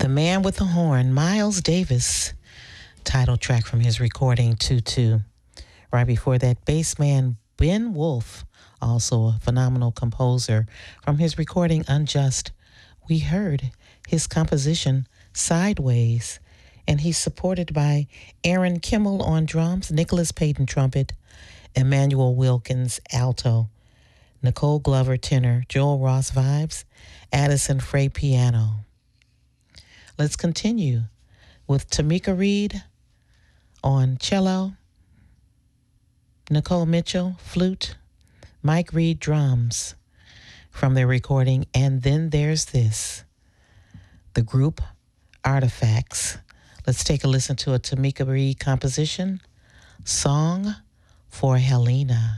The Man with the Horn, Miles Davis, title track from his recording 2-2. Right before that, bassman Ben Wolf, also a phenomenal composer, from his recording Unjust. We heard his composition Sideways, and he's supported by Aaron Kimmel on drums, Nicholas Payton trumpet, Emmanuel Wilkins alto, Nicole Glover tenor, Joel Ross vibes, Addison Frey piano. Let's continue with Tamika Reed on cello, Nicole Mitchell flute, Mike Reed drums from their recording And Then There's This, the group Artifacts. Let's take a listen to a Tamika Reed composition, Song for Helena.